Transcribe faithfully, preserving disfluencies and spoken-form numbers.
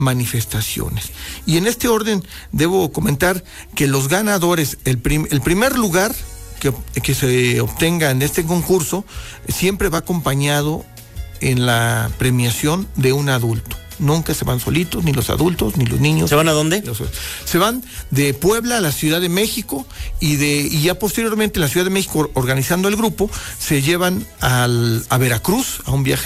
manifestaciones. Y en este orden debo comentar que los ganadores, el, prim, el primer lugar que, que se obtenga en este concurso siempre va acompañado en la premiación de un adulto. Nunca se van solitos, ni los adultos, ni los niños. ¿Se van a dónde? Los, se van de Puebla a la Ciudad de México y de y ya posteriormente en la Ciudad de México, organizando el grupo, se llevan al, a Veracruz, a un viaje